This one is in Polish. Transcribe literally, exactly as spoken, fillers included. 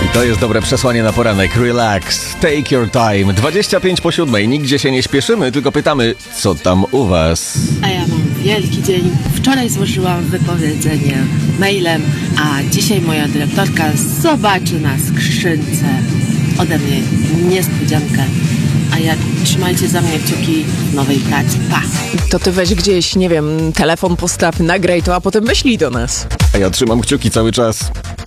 To jest dobre przesłanie na poranek. Relax, take your time. dwadzieścia pięć po siódmej. Nigdzie się nie śpieszymy, tylko pytamy, co tam u was? A ja mam wielki dzień. Wczoraj złożyłam wypowiedzenie mailem, a dzisiaj moja dyrektorka zobaczy na skrzynce ode mnie niespodziankę. A ja trzymajcie za mnie kciuki w nowej pracy. Pa! To ty weź gdzieś, nie wiem, telefon postaw, nagraj to, a potem wyślij do nas. A ja trzymam kciuki cały czas.